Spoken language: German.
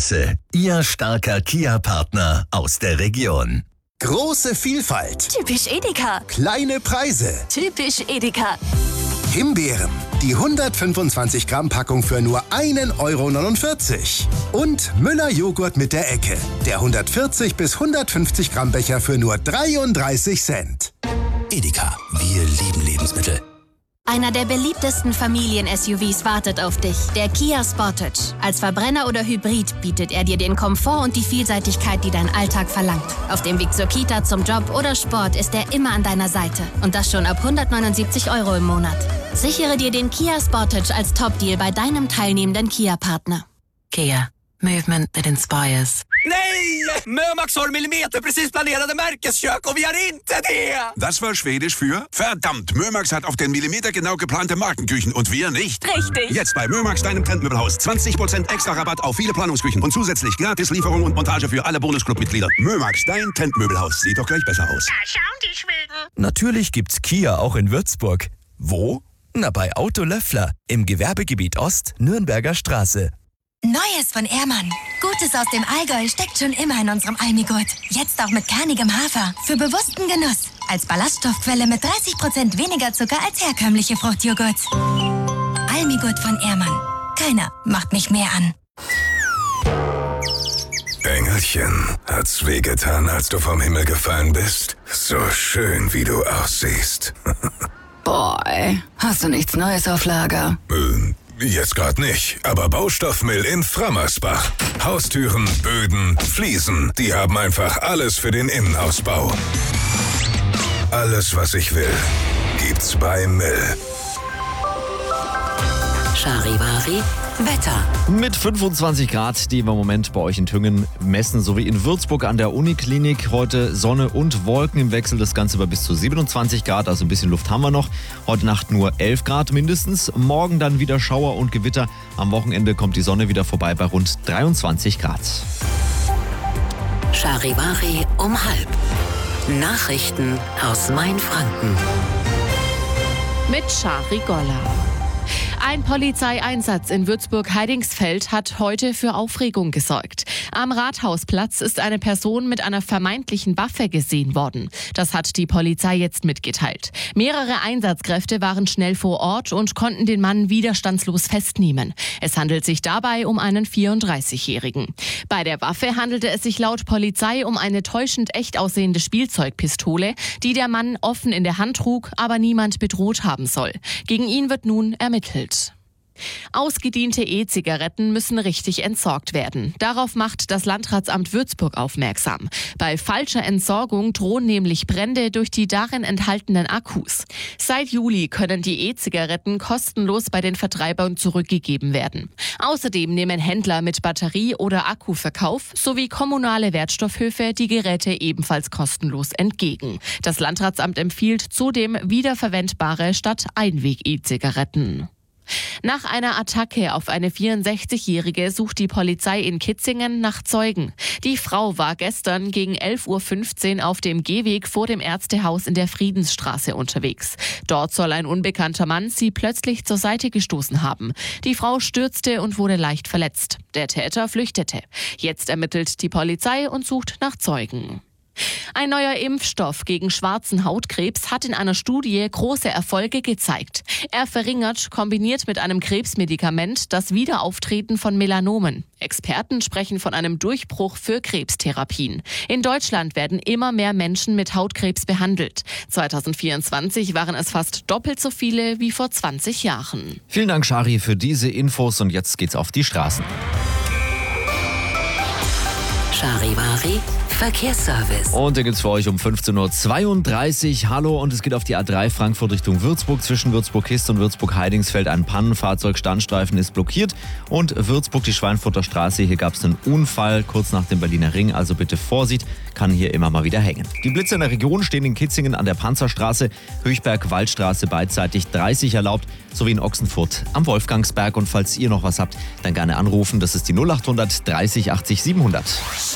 Waldstraße. Ihr starker Kia-Partner aus der Region. Große Vielfalt. Typisch Edeka. Kleine Preise. Typisch Edeka. Himbeeren. Die 125 Gramm Packung für nur 1,49 €. Und Müller Joghurt mit der Ecke. Der 140 bis 150 Gramm Becher für nur 33 Cent. Edeka, wir lieben Lebensmittel. Einer der beliebtesten Familien-SUVs wartet auf dich, der Kia Sportage. Als Verbrenner oder Hybrid bietet er dir den Komfort und die Vielseitigkeit, die dein Alltag verlangt. Auf dem Weg zur Kita, zum Job oder Sport ist er immer an deiner Seite. Und das schon ab 179 € im Monat. Sichere dir den Kia Sportage als Top-Deal bei deinem teilnehmenden Kia-Partner. Kia. Movement that inspires. Nej! Mömax har millimeterprecis planerade märkeskök och vi har inte det! Das war Schwedisch für verdammt. Mömax hat auf den Millimeter genau geplante Markenküchen und wir nicht. Richtig. Jetzt bei Mömax, deinem Trendmöbelhaus. 20% extra Rabatt auf viele Planungsküchen und zusätzlich gratis Lieferung und Montage für alle Bonusclub-Mitglieder. Mömax, dein Trendmöbelhaus. Sieht doch gleich besser aus. Da schauen die Schweden. Natürlich gibt's Kia auch in Würzburg. Wo? Na, bei Auto Löffler im Gewerbegebiet Ost, Nürnberger Straße. Neues von Ehrmann. Gutes aus dem Allgäu steckt schon immer in unserem Almigurt. Jetzt auch mit kernigem Hafer. Für bewussten Genuss. Als Ballaststoffquelle mit 30% weniger Zucker als herkömmliche Fruchtjoghurts. Almigurt von Ehrmann. Keiner macht mich mehr an. Engelchen, hat's wehgetan, als du vom Himmel gefallen bist? So schön, wie du aussiehst. Boy, hast du nichts Neues auf Lager? Jetzt gerade nicht, aber Baustoffmill in Frammersbach. Haustüren, Böden, Fliesen, die haben einfach alles für den Innenausbau. Alles, was ich will, gibt's bei Mill. Charivari, Wetter. Mit 25 Grad, die wir im Moment bei euch in Thüngen messen, sowie in Würzburg an der Uniklinik. Heute Sonne und Wolken im Wechsel, das Ganze bei bis zu 27 Grad, also ein bisschen Luft haben wir noch. Heute Nacht nur 11 Grad mindestens. Morgen dann wieder Schauer und Gewitter. Am Wochenende kommt die Sonne wieder vorbei bei rund 23 Grad. Charivari um 12:30. Nachrichten aus Mainfranken. Mit Shari Golla. Ein Polizeieinsatz in Würzburg-Heidingsfeld hat heute für Aufregung gesorgt. Am Rathausplatz ist eine Person mit einer vermeintlichen Waffe gesehen worden. Das hat die Polizei jetzt mitgeteilt. Mehrere Einsatzkräfte waren schnell vor Ort und konnten den Mann widerstandslos festnehmen. Es handelt sich dabei um einen 34-Jährigen. Bei der Waffe handelte es sich laut Polizei um eine täuschend echt aussehende Spielzeugpistole, die der Mann offen in der Hand trug, aber niemand bedroht haben soll. Gegen ihn wird nun ermittelt. Ausgediente E-Zigaretten müssen richtig entsorgt werden. Darauf macht das Landratsamt Würzburg aufmerksam. Bei falscher Entsorgung drohen nämlich Brände durch die darin enthaltenen Akkus. Seit Juli können die E-Zigaretten kostenlos bei den Vertreibern zurückgegeben werden. Außerdem nehmen Händler mit Batterie- oder Akkuverkauf sowie kommunale Wertstoffhöfe die Geräte ebenfalls kostenlos entgegen. Das Landratsamt empfiehlt zudem wiederverwendbare statt Einweg-E-Zigaretten. Nach einer Attacke auf eine 64-Jährige sucht die Polizei in Kitzingen nach Zeugen. Die Frau war gestern gegen 11:15 Uhr auf dem Gehweg vor dem Ärztehaus in der Friedensstraße unterwegs. Dort soll ein unbekannter Mann sie plötzlich zur Seite gestoßen haben. Die Frau stürzte und wurde leicht verletzt. Der Täter flüchtete. Jetzt ermittelt die Polizei und sucht nach Zeugen. Ein neuer Impfstoff gegen schwarzen Hautkrebs hat in einer Studie große Erfolge gezeigt. Er verringert, kombiniert mit einem Krebsmedikament, das Wiederauftreten von Melanomen. Experten sprechen von einem Durchbruch für Krebstherapien. In Deutschland werden immer mehr Menschen mit Hautkrebs behandelt. 2024 waren es fast doppelt so viele wie vor 20 Jahren. Vielen Dank, Shari, für diese Infos und jetzt geht's auf die Straßen. Charivari Verkehrsservice. Und da gibt's für euch um 15:32 Uhr. Hallo, und es geht auf die A3 Frankfurt Richtung Würzburg. Zwischen Würzburg-Kist und Würzburg-Heidingsfeld ein Pannenfahrzeug. Standstreifen ist blockiert. Und Würzburg, die Schweinfurter Straße. Hier gab es einen Unfall kurz nach dem Berliner Ring. Also bitte Vorsicht, kann hier immer mal wieder hängen. Die Blitze in der Region stehen in Kitzingen an der Panzerstraße, Höchberg-Waldstraße beidseitig 30 erlaubt, sowie in Ochsenfurt am Wolfgangsberg. Und falls ihr noch was habt, dann gerne anrufen. Das ist die 0800 30 80 700.